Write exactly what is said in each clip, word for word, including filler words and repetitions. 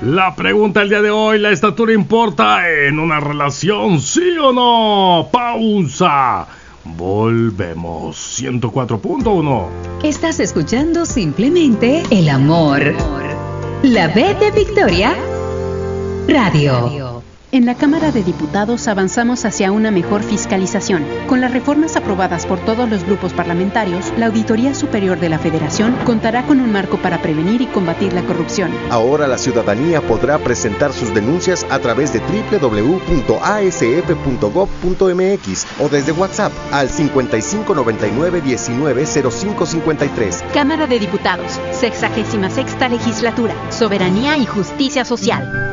La pregunta del día de hoy: ¿la estatura importa en una relación, sí o no? Pausa. Volvemos. ciento cuatro punto uno. Estás escuchando simplemente el amor. La B de Victoria Radio. En la Cámara de Diputados avanzamos hacia una mejor fiscalización. Con las reformas aprobadas por todos los grupos parlamentarios, la Auditoría Superior de la Federación contará con un marco para prevenir y combatir la corrupción. Ahora la ciudadanía podrá presentar sus denuncias a través de doble u doble u doble u punto a s f punto gob punto m x o desde WhatsApp al cincuenta y cinco noventa y nueve diecinueve cero cinco cincuenta y tres. Cámara de Diputados, sexagésima sexta Legislatura, Soberanía y Justicia Social.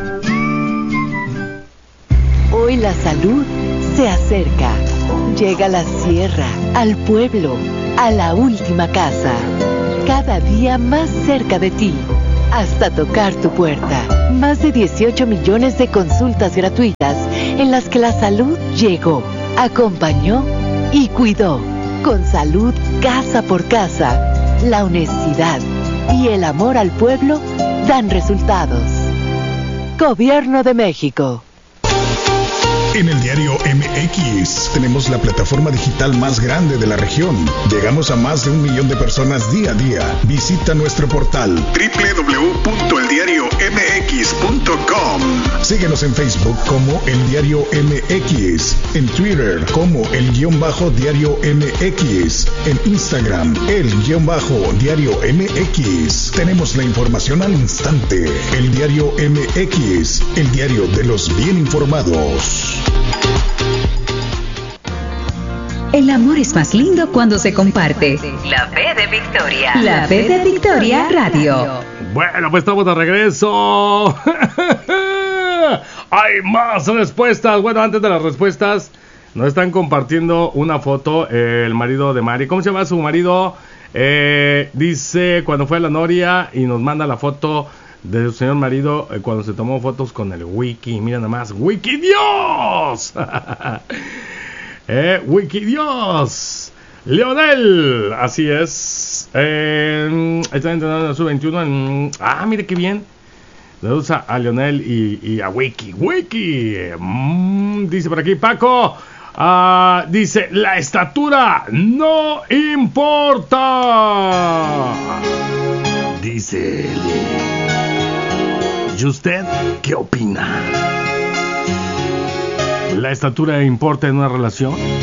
Hoy la salud se acerca. Llega a la sierra, al pueblo, a la última casa. Cada día más cerca de ti, hasta tocar tu puerta. Más de dieciocho millones de consultas gratuitas en las que la salud llegó, acompañó y cuidó. Con salud casa por casa, la honestidad y el amor al pueblo dan resultados. Gobierno de México. En el diario M X tenemos la plataforma digital más grande de la región. Llegamos a más de un millón de personas día a día. Visita nuestro portal doble u doble u doble u punto el diario m x punto com. Síguenos en Facebook como El Diario M X, en Twitter como El Guión Bajo Diario M X, en Instagram El Guión Bajo Diario M X. Tenemos la información al instante. El Diario M X, el diario de los bien informados. El amor es más lindo cuando se comparte. La B de Victoria. La B de Victoria Radio. Bueno, pues estamos de regreso. Hay más respuestas. Bueno, antes de las respuestas, nos están compartiendo una foto. Eh, el marido de Mari. ¿Cómo se llama su marido? Eh, dice cuando fue a la Noria y nos manda la foto de su señor marido eh, cuando se tomó fotos con el Wiki. Mira nada más, Wiki Dios. eh, Wiki Dios. Leonel, así es. Eh, está entrenando en su veintiuno. En, ah, mire qué bien. Le usa a Leonel y, y a Wiki. Wiki. Mm, dice por aquí Paco. Uh, dice, la estatura no importa. Dice Eli. ¿Y usted qué opina? ¿La estatura importa en una relación?